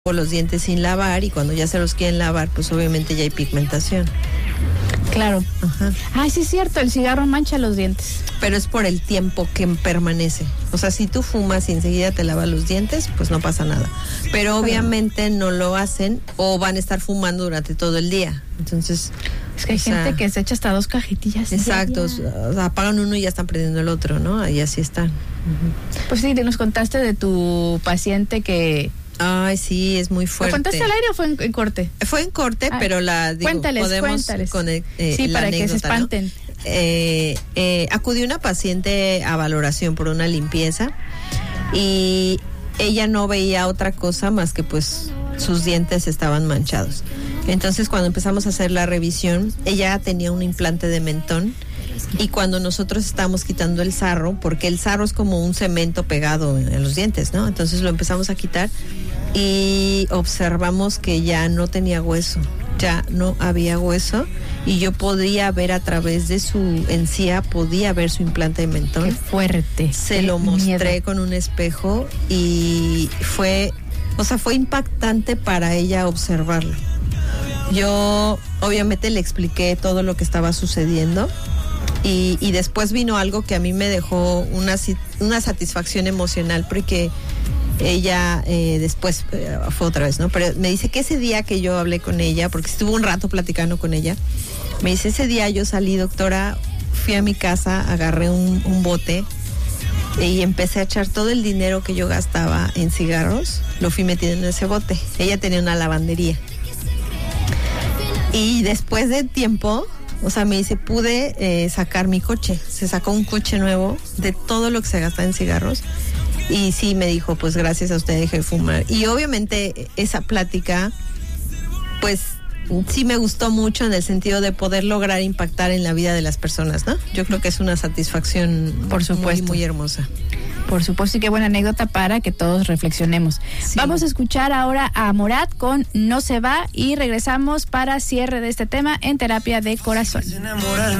los dientes sin lavar, y cuando ya se los quieren lavar, pues obviamente ya hay pigmentación. Claro. Ajá. Ah, sí es cierto, el cigarro mancha los dientes. Pero es por el tiempo que permanece. O sea, si tú fumas y enseguida te lavas los dientes, pues no pasa nada. Pero obviamente no lo hacen o van a estar fumando durante todo el día. Entonces... Es que hay gente que se echa hasta 2 cajetillas. Exacto, o sea, apagan uno y ya están prendiendo el otro, ¿no? Y así están. Uh-huh. Pues sí, nos contaste de tu paciente que... Ay, sí, es muy fuerte. ¿Lo contaste al aire o fue en corte? Fue en corte, pero cuéntales. Sí, para anécdota, que se espanten. ¿no? Acudió una paciente a valoración por una limpieza y ella no veía otra cosa más que pues sus dientes estaban manchados. Entonces cuando empezamos a hacer la revisión, ella tenía un implante de mentón, y cuando nosotros estábamos quitando el sarro, porque el sarro es como un cemento pegado en los dientes, ¿no? Entonces lo empezamos a quitar y observamos que ya no tenía hueso, ya no había hueso, y yo podía ver a través de su encía, podía ver su implante de mentón. ¡Qué fuerte! Se lo mostré con un espejo y fue impactante para ella observarlo. Yo obviamente le expliqué todo lo que estaba sucediendo y después vino algo que a mí me dejó una satisfacción emocional, porque ella después fue otra vez, ¿no? Pero me dice que ese día que yo hablé con ella, porque estuvo un rato platicando con ella, me dice, ese día yo salí, doctora, fui a mi casa, agarré un bote y empecé a echar todo el dinero que yo gastaba en cigarros, lo fui metiendo en ese bote. Ella tenía una lavandería. Y después de tiempo, o sea, me dice, pude sacar mi coche. Se sacó un coche nuevo de todo lo que se gasta en cigarros. Y sí, me dijo, pues gracias a usted dejé de fumar. Y obviamente esa plática, pues sí me gustó mucho, en el sentido de poder lograr impactar en la vida de las personas, ¿no? Yo creo que es una satisfacción, por supuesto, muy hermosa. Por supuesto, y qué buena anécdota para que todos reflexionemos. Sí. Vamos a escuchar ahora a Morat con No se va y regresamos para cierre de este tema en Terapia de Corazón.